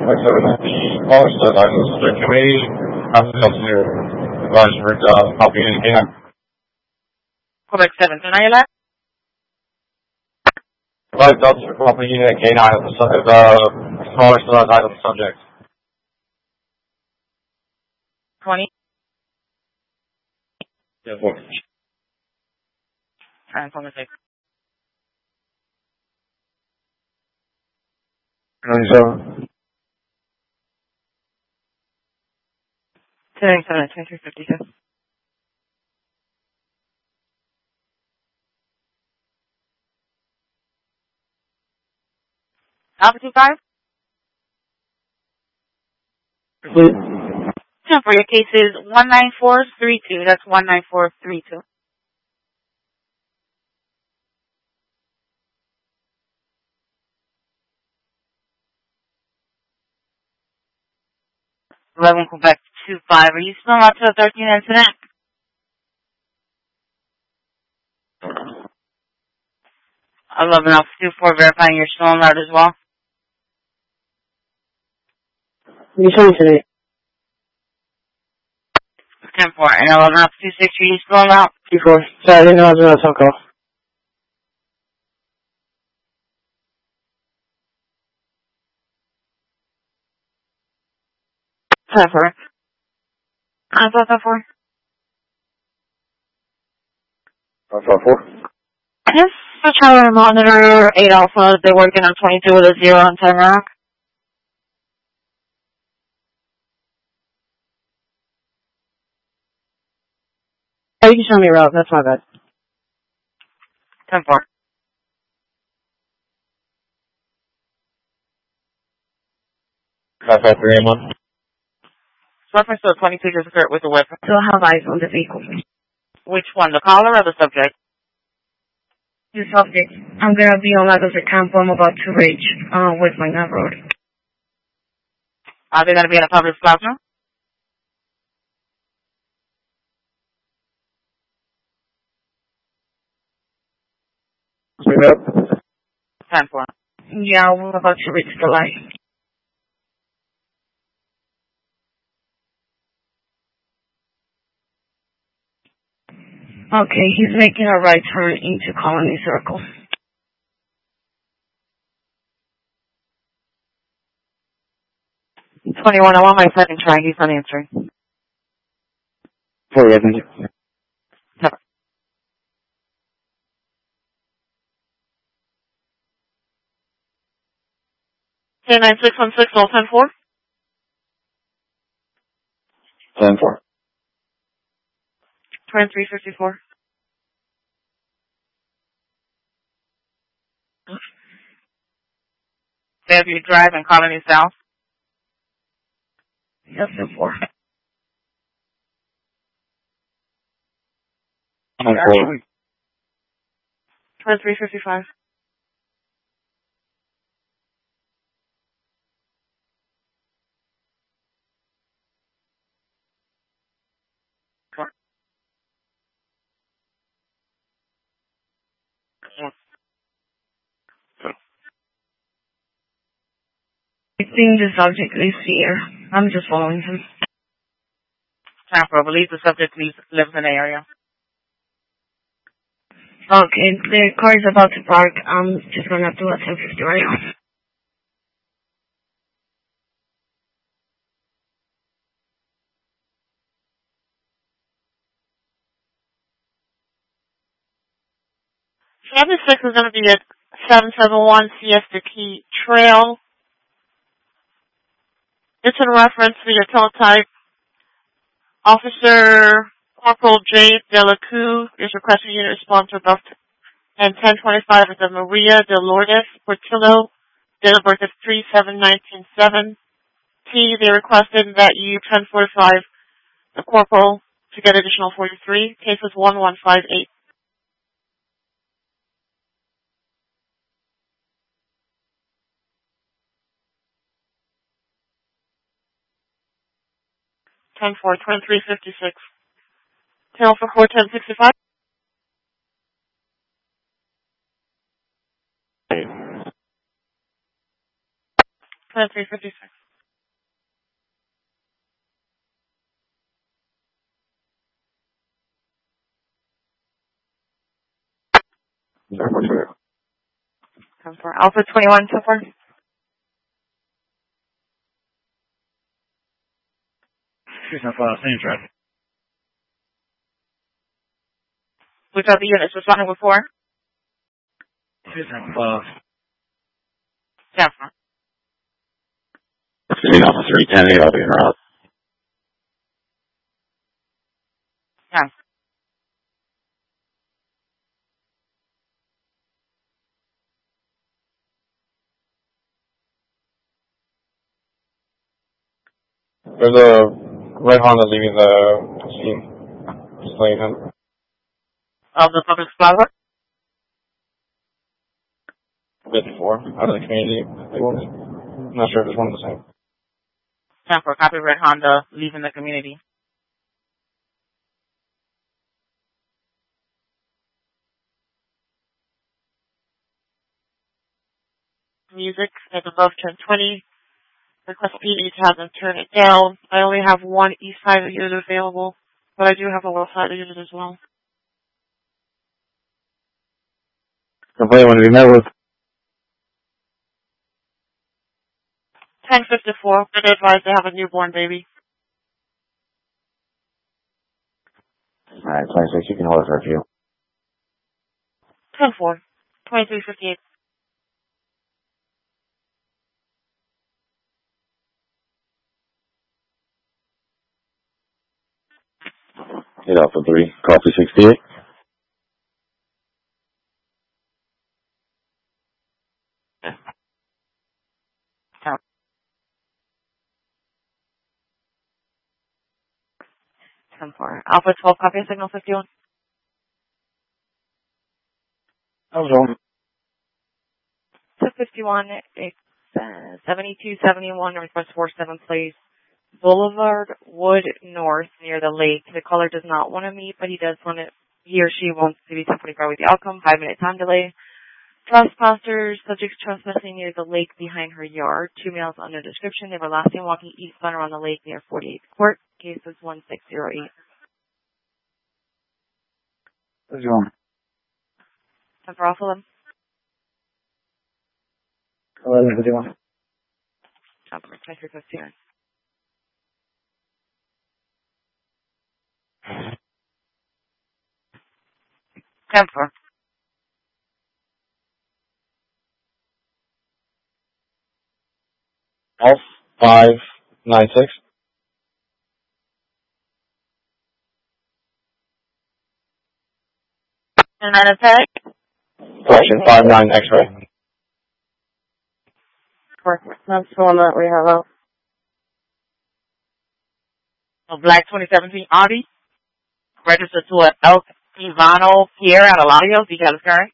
like that with the policy that I was the committee, I'm the clear advisor for copy and can. Quebec 7, can I hear that? Provide belts for copy unit K9 of the smaller size item subject. 20. Yeah, what? Transformer 6. 97. 297, 2352. Alpha 25? Please. For your case is 19432. That's 19432. Quebec 25. Are you still out to the 13 incident? 11 Alpha 24, verifying you're still on route as well. You told me today. 10-4. And 11 Alpha 26, are you still on route? 2-4. Sorry, I didn't know I was on a phone call. Alpha 4. Alpha 4. Yes, the tower monitor 8 Alpha. They're working on 22 with a 0 on 10 rock. Oh, you can show me a route. That's my bad. 10-4. Alpha 3 and 1. Reference to a 22 just occurred with the whip. Still have eyes on the vehicle. Which one, the caller or the subject? The subject. I'm gonna be on Lagos at Campo. I'm about to reach with my nav road. Are they going to be in a public plaza? Speed up. 10-4. Yeah, we're about to reach the light. Okay, he's making a right turn into Colony Circle. $21, I want my second try. He's not answering. 4, thank you. Never. 9616, all 10-4. 10-4. 2354. Fairview Drive and Colony South. Yes, 4. 2355. I think the subject is here. I'm just following him. Tampa, I believe the subject lives in the area. Okay, the car is about to park. I'm just gonna do a 1050 right now. Number 6 is going to be at 771 Siesta Key Trail. It's in reference to your teletype. Officer Corporal J. Delacou is requesting unit response to about and 1025 is a Maria de Lourdes Portillo, date of birth of 3/7/1907. They requested that you 1045 the corporal to get additional 43. Case is 1158. Ten four 2356. Tail for 41065. 2356. 10-4. Alpha 21, 10-4. Same track. Which other units responding with 4? 2-5. 10-4. Alpha 310, I'll be en route. 10-4. There's a red Honda leaving the scene. Just laying him. Of the public plaza? 54. Out of the community. I'm not sure if it's one of the same. 10-4. Copy red Honda leaving the community. Music is above 1020. Request PD to have them turn it down. I only have one east side unit available, but I do have a west side unit as well. Complaint when we met with 1054. Been advised they have a newborn baby. Alright, 26, you can hold it for a few. 10-4. 2358. Hit Alpha 3, coffee 68. Yeah. 10-4. Alpha 12, copy signal 51. I was on. 51, it's 7271, request 47 Place Boulevard, Wood North, near the lake. The caller does not want to meet, but he or she wants to be 1045 with the outcome, 5-minute time delay. Trespassers, subjects trespassing near the lake behind her yard. 2 males under description. They were last seen walking eastbound around the lake near 48th Court. Case is 1608. What's going on? 10 for all of them. 1151. 2359. Temper. Alpha 596. And then attack. Correction, 59 X-ray. That's the one that we have out. A black 2017 Audi. Registered to a El Ivano Pierre out of Larios. Details correct.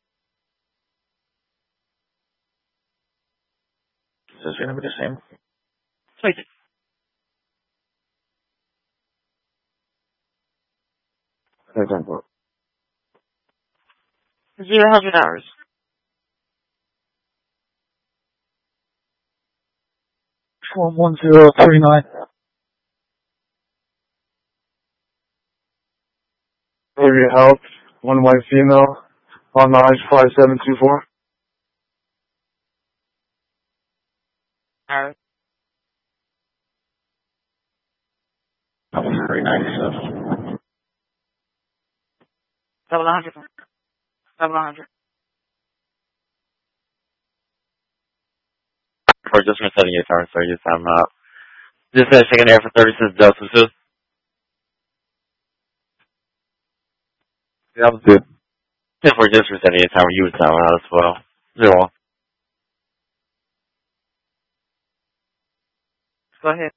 Is this going to be the same? Sweet. 0 hours. 41039. Area help. One white female. On the 5724. Alright. 397. Double 100. Double 100. For just setting your turn, sir. Yes, I'm just finishing in air for 36 Delta 2. Yeah, that was good. If we're just resetting your time, you would time out as well. 0. Go ahead.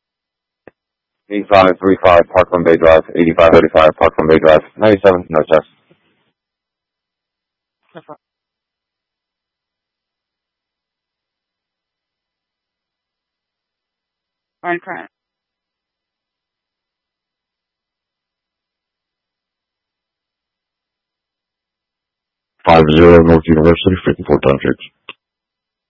8535 Parkland Bay Drive. 8535 Parkland Bay Drive. 97, no chest. No problem. On current. 50 North University, 54 Township.